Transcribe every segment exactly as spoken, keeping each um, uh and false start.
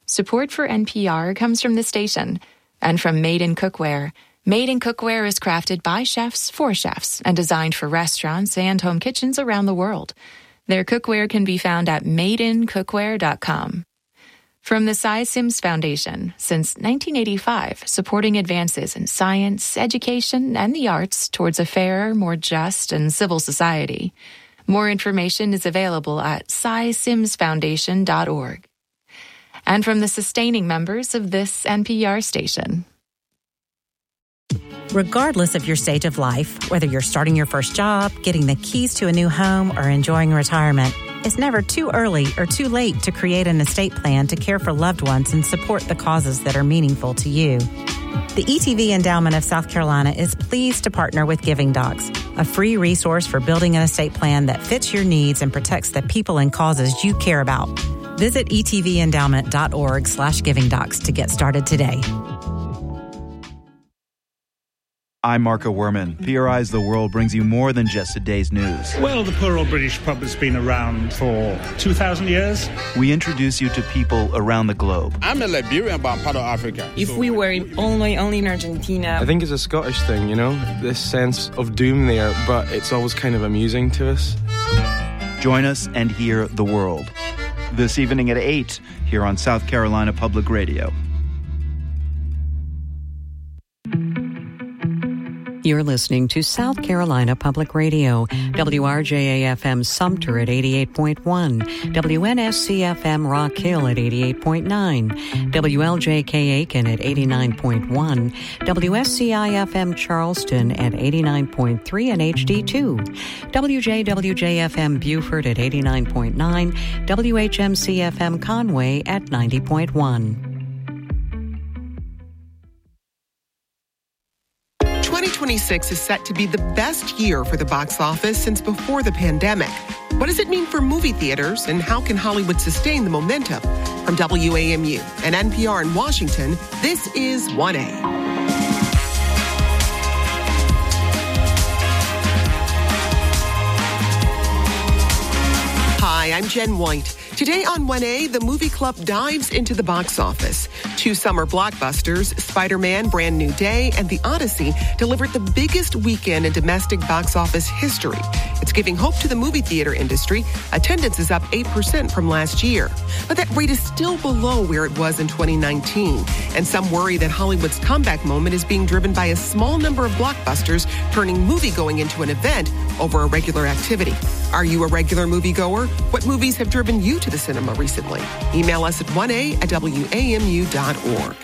Support for N P R comes from the station and from Made in Cookware. Made in Cookware is crafted by chefs for chefs and designed for restaurants and home kitchens around the world. Their cookware can be found at made in cookware dot com. From the Cy Sims Foundation, since nineteen eighty-five, supporting advances in science, education, and the arts towards a fairer, more just, and civil society. More information is available at cy sims foundation dot org. And from the sustaining members of this N P R station. Regardless of your stage of life, whether you're starting your first job, getting the keys to a new home, or enjoying retirement, it's never too early or too late to create an estate plan to care for loved ones and support the causes that are meaningful to you. The E T V Endowment of South Carolina is pleased to partner with Giving Docs, a free resource for building an estate plan that fits your needs and protects the people and causes you care about. Visit e t v endowment dot org slash giving docs to get started today. I'm Marco Werman. P R I's The World brings you more than just a day's news. Well, the poor old British pub has been around for two thousand years. We introduce you to people around the globe. I'm a Liberian, but I'm part of Africa. If so we were in only, only in Argentina... I think it's a Scottish thing, you know? This sense of doom there, but it's always kind of amusing to us. Join us and hear The World. This evening at eight, here on South Carolina Public Radio. You're listening to South Carolina Public Radio, W R J A F M Sumter at eighty-eight point one, W N S C F M Rock Hill at eighty-eight point nine, W L J K Aiken at eighty-nine point one, W S C I F M Charleston at eighty-nine point three and H D two, W J W J F M Beaufort at eighty-nine point nine, W H M C F M Conway at ninety point one. twenty twenty-six is set to be the best year for the box office since before the pandemic. What does it mean for movie theaters, and how can Hollywood sustain the momentum? From W A M U and N P R in Washington, this is one A. Hi, I'm Jen White. Today on one A, the movie club dives into the box office. Two summer blockbusters, Spider-Man Brand New Day and The Odyssey, delivered the biggest weekend in domestic box office history. It's giving hope to the movie theater industry. Attendance is up eight percent from last year. But that rate is still below where it was in twenty nineteen. And some worry that Hollywood's comeback moment is being driven by a small number of blockbusters turning moviegoing into an event over a regular activity. Are you a regular moviegoer? What movies have driven you to the cinema recently? Email us at one A at W A M U dot org.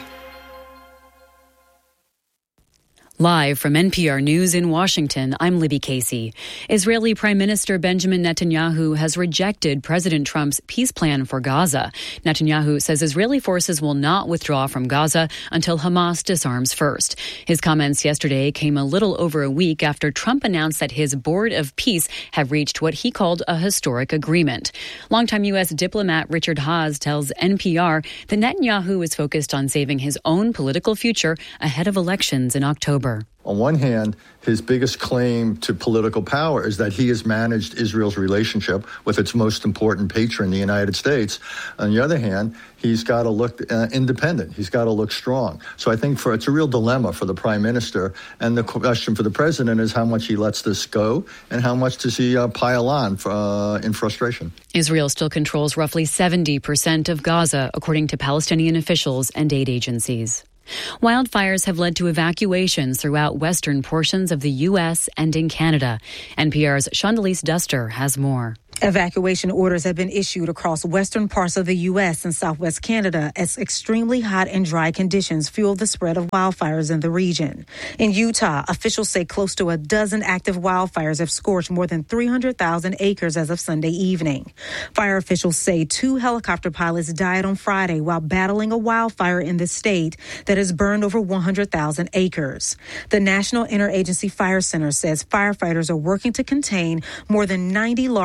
Live from N P R News in Washington, I'm Libby Casey. Israeli Prime Minister Benjamin Netanyahu has rejected President Trump's peace plan for Gaza. Netanyahu says Israeli forces will not withdraw from Gaza until Hamas disarms first. His comments yesterday came a little over a week after Trump announced that his Board of Peace have reached what he called a historic agreement. Longtime U S diplomat Richard Haas tells N P R that Netanyahu is focused on saving his own political future ahead of elections in October. On one hand, his biggest claim to political power is that he has managed Israel's relationship with its most important patron, the United States. On the other hand, he's got to look uh, independent. He's got to look strong. So I think for it's a real dilemma for the prime minister. And the question for the president is how much he lets this go and how much does he uh, pile on for, uh, in frustration. Israel still controls roughly seventy percent of Gaza, according to Palestinian officials and aid agencies. Wildfires have led to evacuations throughout western portions of the U S and in Canada. N P R's Shondalise Duster has more. Evacuation orders have been issued across western parts of the U S and southwest Canada as extremely hot and dry conditions fuel the spread of wildfires in the region. In Utah, officials say close to a dozen active wildfires have scorched more than three hundred thousand acres as of Sunday evening. Fire officials say two helicopter pilots died on Friday while battling a wildfire in the state that has burned over one hundred thousand acres. The National Interagency Fire Center says firefighters are working to contain more than ninety large wildfires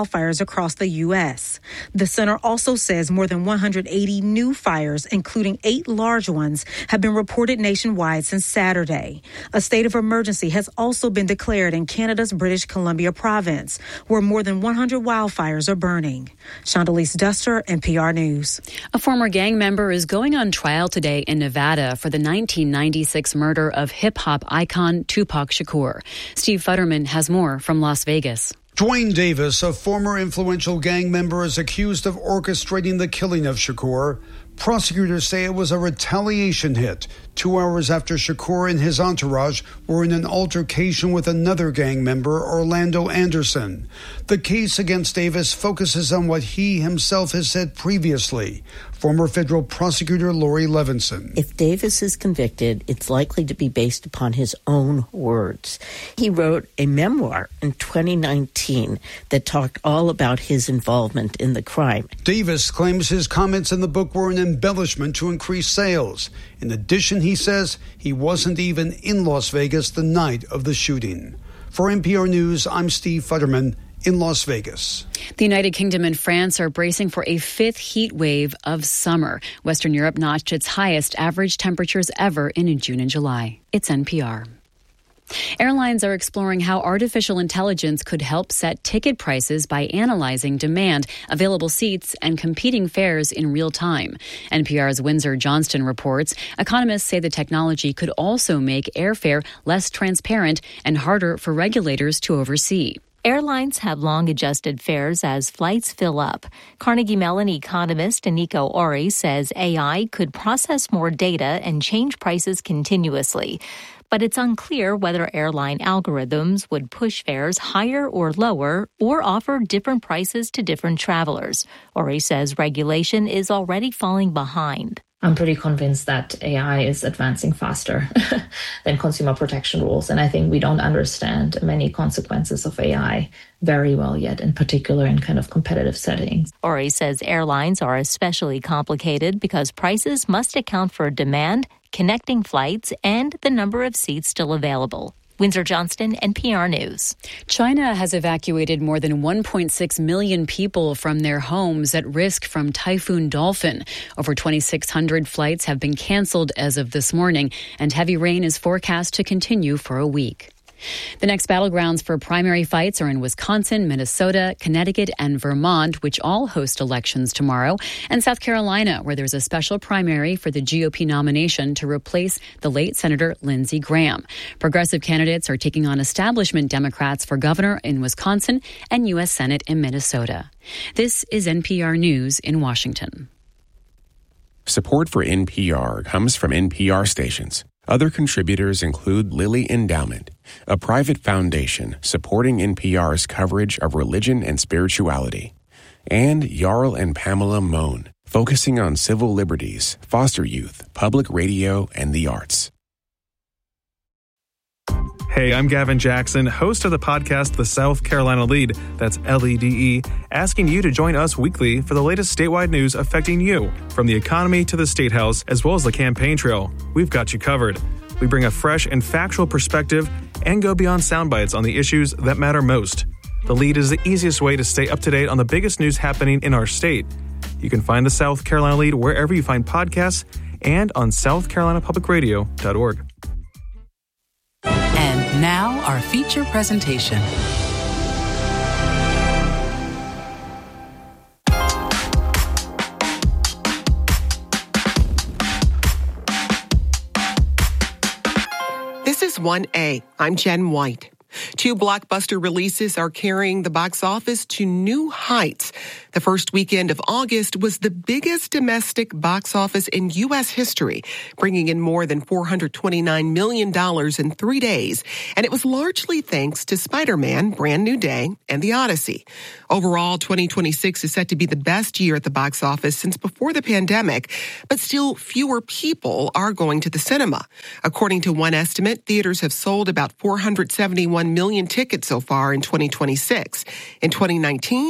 wildfires across the U S. The center also says more than one hundred eighty new fires, including eight large ones, have been reported nationwide since Saturday. A state of emergency has also been declared in Canada's British Columbia province, where more than one hundred wildfires are burning. Chandalise Duster, N P R News. A former gang member is going on trial today in Nevada for the nineteen ninety-six murder of hip-hop icon Tupac Shakur. Steve Futterman has more from Las Vegas. Dwayne Davis, a former influential gang member, is accused of orchestrating the killing of Shakur. Prosecutors say it was a retaliation hit two hours after Shakur and his entourage were in an altercation with another gang member, Orlando Anderson. The case against Davis focuses on what he himself has said previously. Former federal prosecutor Lori Levinson. If Davis is convicted, it's likely to be based upon his own words. He wrote a memoir in twenty nineteen that talked all about his involvement in the crime. Davis claims his comments in the book were an embellishment to increase sales. In addition, he says he wasn't even in Las Vegas the night of the shooting. For N P R News, I'm Steve Futterman in Las Vegas. The United Kingdom and France are bracing for a fifth heat wave of summer. Western Europe notched its highest average temperatures ever in June and July. It's N P R. Airlines are exploring how artificial intelligence could help set ticket prices by analyzing demand, available seats, and competing fares in real time. N P R's Windsor Johnston reports economists say the technology could also make airfare less transparent and harder for regulators to oversee. Airlines have long adjusted fares as flights fill up. Carnegie Mellon economist Nico Ori says A I could process more data and change prices continuously. But it's unclear whether airline algorithms would push fares higher or lower or offer different prices to different travelers. Ori says regulation is already falling behind. I'm pretty convinced that A I is advancing faster than consumer protection rules. And I think we don't understand many consequences of A I very well yet, in particular in kind of competitive settings. Ori says airlines are especially complicated because prices must account for demand, connecting flights, and the number of seats still available. Windsor Johnston, N P R News. China has evacuated more than one point six million people from their homes at risk from Typhoon Dolphin. Over twenty-six hundred flights have been canceled as of this morning, and heavy rain is forecast to continue for a week. The next battlegrounds for primary fights are in Wisconsin, Minnesota, Connecticut, and Vermont, which all host elections tomorrow, and South Carolina, where there's a special primary for the G O P nomination to replace the late Senator Lindsey Graham. Progressive candidates are taking on establishment Democrats for governor in Wisconsin and U S Senate in Minnesota. This is N P R News in Washington. Support for N P R comes from N P R stations. Other contributors include Lilly Endowment, a private foundation supporting N P R's coverage of religion and spirituality, and Jarl and Pamela Mohn, focusing on civil liberties, foster youth, public radio, and the arts. Hey, I'm Gavin Jackson, host of the podcast The South Carolina Lead, that's L E D E, asking you to join us weekly for the latest statewide news affecting you, from the economy to the State House, as well as the campaign trail. We've got you covered. We bring a fresh and factual perspective and go beyond sound bites on the issues that matter most. The Lead is the easiest way to stay up to date on the biggest news happening in our state. You can find the South Carolina Lead wherever you find podcasts and on south carolina public radio dot org. And now our feature presentation. This is one A. I'm Jen White. Two blockbuster releases are carrying the box office to new heights. The first weekend of August was the biggest domestic box office in U S history, bringing in more than four hundred twenty-nine million dollars in three days. And it was largely thanks to Spider-Man, Brand New Day, and The Odyssey. Overall, twenty twenty-six is set to be the best year at the box office since before the pandemic, but still fewer people are going to the cinema. According to one estimate, theaters have sold about four hundred seventy-one million tickets so far in twenty twenty-six. In twenty nineteen,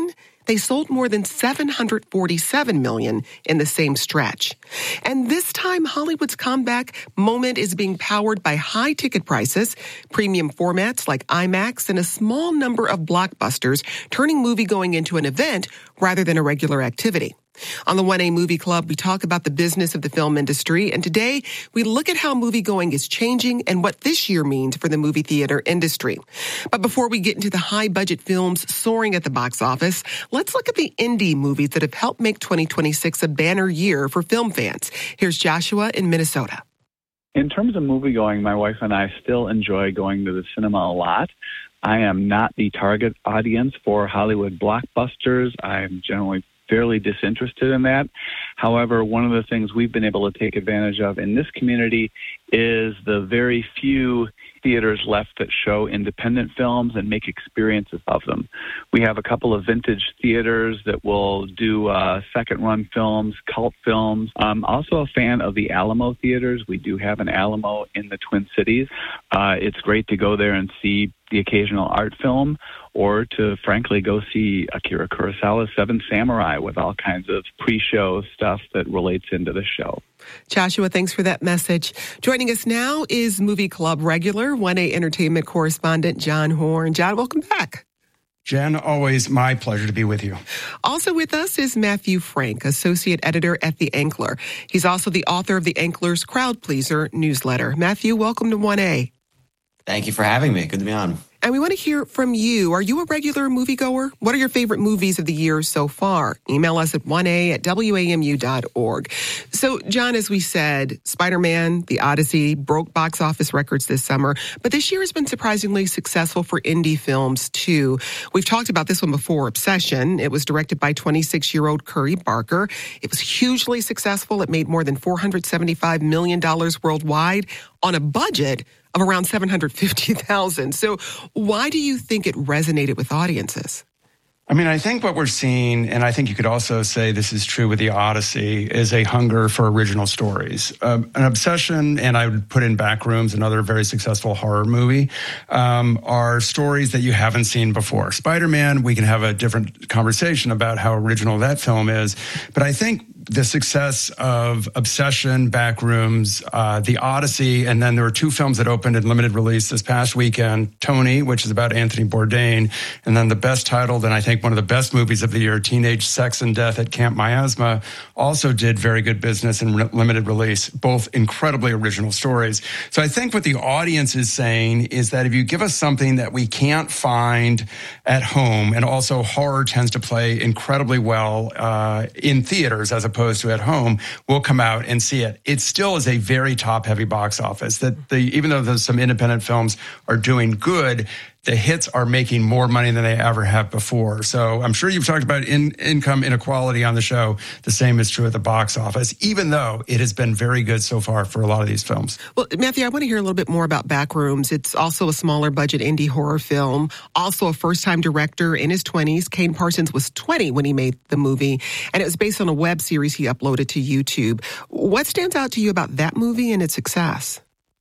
they sold more than seven hundred forty-seven million in the same stretch. And this time, Hollywood's comeback moment is being powered by high ticket prices, premium formats like IMAX, and a small number of blockbusters, turning moviegoing into an event rather than a regular activity. On the one A Movie Club, we talk about the business of the film industry, and today we look at how moviegoing is changing and what this year means for the movie theater industry. But before we get into the high-budget films soaring at the box office, let's look at the indie movies that have helped make twenty twenty-six a banner year for film fans. Here's Joshua in Minnesota. In terms of moviegoing, my wife and I still enjoy going to the cinema a lot. I am not the target audience for Hollywood blockbusters. I'm generally fairly disinterested in that. However, one of the things we've been able to take advantage of in this community is the very few theaters left that show independent films and make experiences of them. We have a couple of vintage theaters that will do uh, second-run films, cult films. I'm also a fan of the Alamo theaters. We do have an Alamo in the Twin Cities. Uh, it's great to go there and see the occasional art film, or to, frankly, go see Akira Kurosawa's Seven Samurai with all kinds of pre-show stuff that relates into the show. Joshua, thanks for that message. Joining us now is Movie Club regular, one A Entertainment correspondent John Horn. John, welcome back. Jen, always my pleasure to be with you. Also with us is Matthew Frank, associate editor at The Ankler. He's also the author of The Ankler's Crowd Pleaser newsletter. Matthew, welcome to one A. Thank you for having me. Good to be on. And we want to hear from you. Are you a regular moviegoer? What are your favorite movies of the year so far? Email us at one A at W A M U dot org. So, John, as we said, Spider-Man, The Odyssey, broke box office records this summer. But this year has been surprisingly successful for indie films, too. We've talked about this one before, Obsession. It was directed by twenty-six-year-old Curry Barker. It was hugely successful. It made more than four hundred seventy-five million dollars worldwide on a budget of around seven hundred fifty thousand dollars. So why do you think it resonated with audiences? I mean, I think what we're seeing, and I think you could also say this is true with The Odyssey, is a hunger for original stories. Um, an Obsession, and I would put in Backrooms, another very successful horror movie, um, are stories that you haven't seen before. Spider-Man, we can have a different conversation about how original that film is, but I think the success of Obsession, Backrooms, uh, The Odyssey, and then there were two films that opened in limited release this past weekend, Tony, which is about Anthony Bourdain, and then the best titled, and I think one of the best movies of the year, Teenage Sex and Death at Camp Miasma, also did very good business in re- limited release, both incredibly original stories. So I think what the audience is saying is that if you give us something that we can't find at home, and also horror tends to play incredibly well uh, in theaters as a opposed to at home, we'll come out and see it. It still is a very top-heavy box office. That the even though there's some independent films are doing good, the hits are making more money than they ever have before. So I'm sure you've talked about in, income inequality on the show. The same is true at the box office, even though it has been very good so far for a lot of these films. Well, Matthew, I want to hear a little bit more about Backrooms. It's also a smaller budget indie horror film, also a first-time director in his twenties. Kane Parsons was twenty when he made the movie, and it was based on a web series he uploaded to YouTube. What stands out to you about that movie and its success?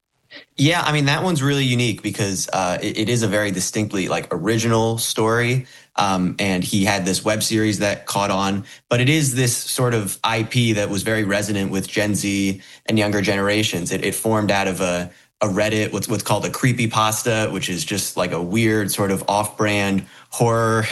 Yeah, I mean, that one's really unique because uh, it, it is a very distinctly like original story. Um, and he had this web series that caught on, but it is this sort of I P that was very resonant with Gen Z and younger generations. It, it formed out of a, a Reddit, what's what's called a creepypasta, which is just like a weird sort of off-brand horror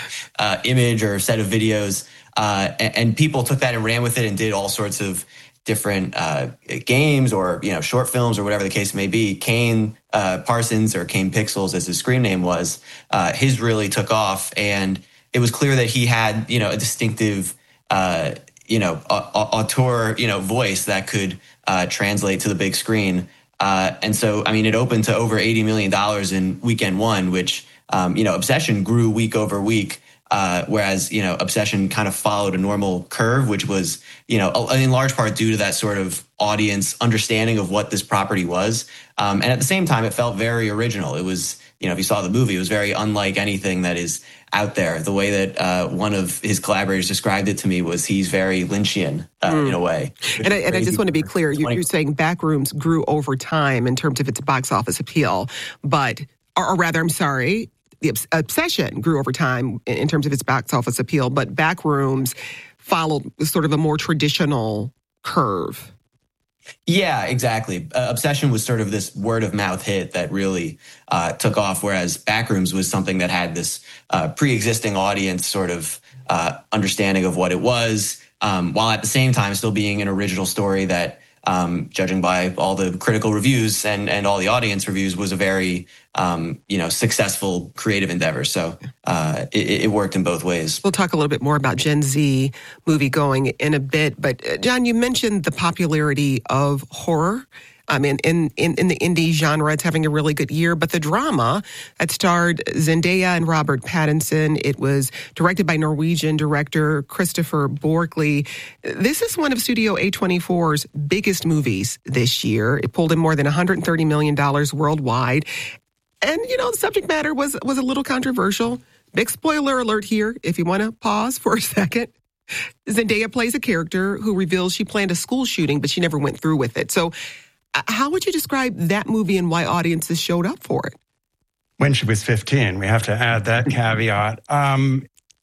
uh, image or set of videos. Uh, and, and people took that and ran with it and did all sorts of different uh, games or, you know, short films or whatever the case may be. Kane uh, Parsons, or Kane Pixels as his screen name was, uh, his really took off. And it was clear that he had, you know, a distinctive, uh, you know, auteur, you know, voice that could uh, translate to the big screen. Uh, and so, I mean, it opened to over eighty million dollars in weekend one, which, um, you know, Obsession grew week over week. Uh, whereas, you know, Obsession kind of followed a normal curve, which was, you know, in large part due to that sort of audience understanding of what this property was. Um, and at the same time, it felt very original. It was, you know, if you saw the movie, it was very unlike anything that is out there. The way that uh, one of his collaborators described it to me was he's very Lynchian uh, mm. in a way. And I, and I just want to be clear, you're, you're saying Backrooms grew over time in terms of its box office appeal, but, or, or rather, I'm sorry, the Obsession grew over time in terms of its box office appeal, but Backrooms followed sort of a more traditional curve. Yeah, exactly. Uh, Obsession was sort of this word of mouth hit that really uh, took off, whereas Backrooms was something that had this uh, pre-existing audience sort of uh, understanding of what it was, um, while at the same time still being an original story that, um, judging by all the critical reviews and, and all the audience reviews, was a very um, you know successful creative endeavor. So uh, it, it worked in both ways. We'll talk a little bit more about Gen Z movie going in a bit, but uh, John, you mentioned the popularity of horror. I mean, in, in, in the indie genre, it's having a really good year. But the drama that starred Zendaya and Robert Pattinson, it was directed by Norwegian director Christopher Borgli. This is one of Studio A twenty-four's biggest movies this year. It pulled in more than one hundred thirty million dollars worldwide. And, you know, the subject matter was, was a little controversial. Big spoiler alert here, if you want to pause for a second. Zendaya plays a character who reveals she planned a school shooting, but she never went through with it. So how would you describe that movie and why audiences showed up for it? When she was fifteen, we have to add that caveat. Um,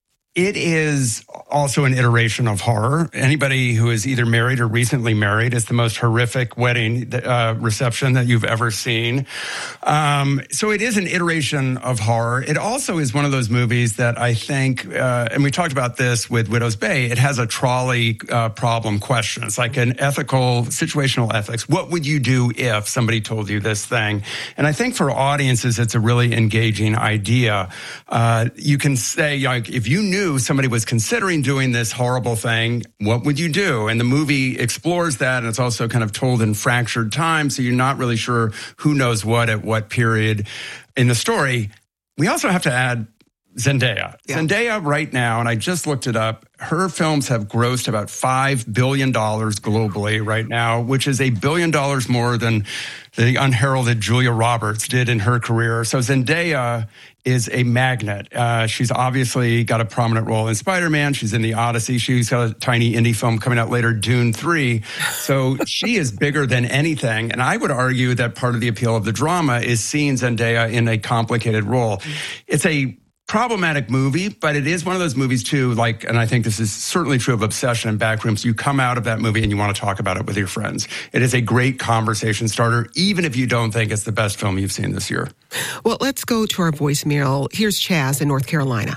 it is also an iteration of horror. Anybody who is either married or recently married, is the most horrific wedding uh, reception that you've ever seen. Um, so it is an iteration of horror. It also is one of those movies that I think, uh, and we talked about this with Widow's Bay, it has a trolley uh, problem question. It's like an ethical, situational ethics. What would you do if somebody told you this thing? And I think for audiences, it's a really engaging idea. Uh, you can say, like, if you knew somebody was considering doing this horrible thing, what would you do? And the movie explores that, and it's also kind of told in fractured time, so you're not really sure who knows what at what period in the story. We also have to add Zendaya. Yeah. Zendaya right now, and I just looked it up, her films have grossed about five billion dollars globally right now, which is a billion dollars more than the unheralded Julia Roberts did in her career. So Zendaya is a magnet. Uh, she's obviously got a prominent role in Spider-Man. She's in The Odyssey. She's got a tiny indie film coming out later, Dune three. So she is bigger than anything. And I would argue that part of the appeal of the drama is seeing Zendaya in a complicated role. It's a problematic movie, but it is one of those movies too, like, and I think this is certainly true of Obsession and Backrooms, you come out of that movie and you want to talk about it with your friends. It is a great conversation starter, even if you don't think it's the best film you've seen this year. Well, let's go to our voicemail. Here's Chaz in North Carolina.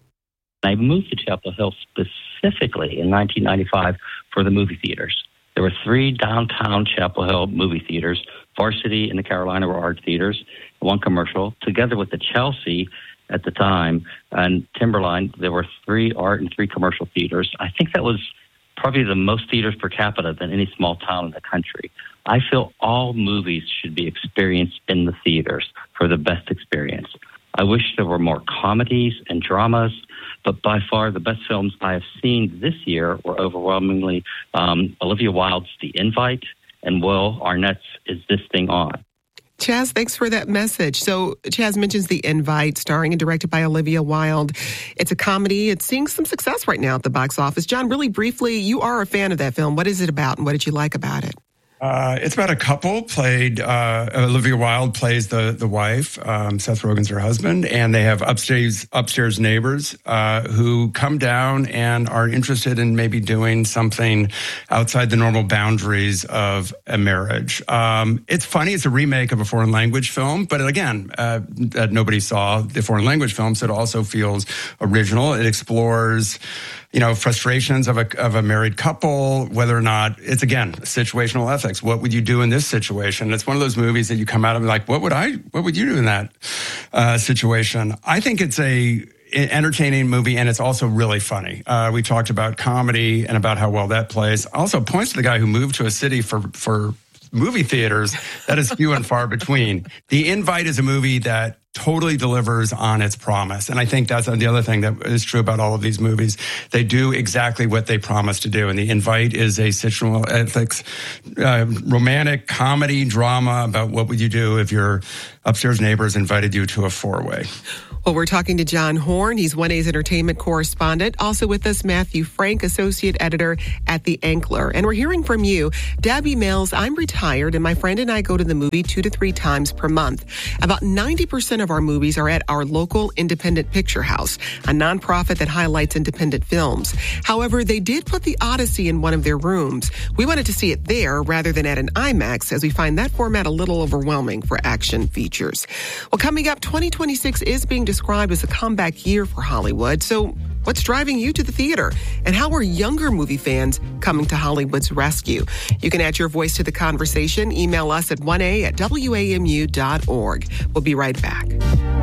I moved to Chapel Hill specifically in nineteen ninety-five for the movie theaters. There were three downtown Chapel Hill movie theaters. Varsity and the Carolina were art theaters, one commercial, together with the Chelsea at the time, and Timberline. There were three art and three commercial theaters. I think that was probably the most theaters per capita than any small town in the country. I feel all movies should be experienced in the theaters for the best experience. I wish there were more comedies and dramas, but by far the best films I have seen this year were overwhelmingly um, Olivia Wilde's The Invite and Will Arnett's Is This Thing On? Chaz, thanks for that message. So Chaz mentions The Invite, starring and directed by Olivia Wilde. It's a comedy. It's seeing some success right now at the box office. John, really briefly, you are a fan of that film. What is it about, and what did you like about it? Uh, it's about a couple played, uh, Olivia Wilde plays the the wife, um, Seth Rogen's her husband, and they have upstairs upstairs neighbors uh, who come down and are interested in maybe doing something outside the normal boundaries of a marriage. Um, it's funny. It's a remake of a foreign language film, but again, uh, that nobody saw the foreign language film, so it also feels original. It explores, you know, frustrations of a of a married couple, whether or not it's, again, situational ethics. What would you do in this situation? It's one of those movies that you come out of like, what would I, what would you do in that uh, situation? I think it's a entertaining movie, and it's also really funny. Uh, we talked about comedy and about how well that plays. Also points to the guy who moved to a city for for movie theaters. That is few and far between. The Invite is a movie that totally delivers on its promise. And I think that's the other thing that is true about all of these movies. They do exactly what they promise to do. And The Invite is a situational ethics, uh, romantic comedy drama about what would you do if your upstairs neighbors invited you to a four-way. Well, we're talking to John Horn. He's one A's entertainment correspondent. Also with us, Matthew Frank, associate editor at The Ankler. And we're hearing from you. Deb emails, I'm retired and my friend and I go to the movie two to three times per month. About ninety percent of our movies are at our local independent picture house, a nonprofit that highlights independent films. However, they did put The Odyssey in one of their rooms. We wanted to see it there rather than at an IMAX, as we find that format a little overwhelming for action features. Well, coming up, twenty twenty-six is being described as a comeback year for Hollywood. So what's driving you to the theater? And how are younger movie fans coming to Hollywood's rescue? You can add your voice to the conversation. Email us at one A at W A M U dot org. We'll be right back.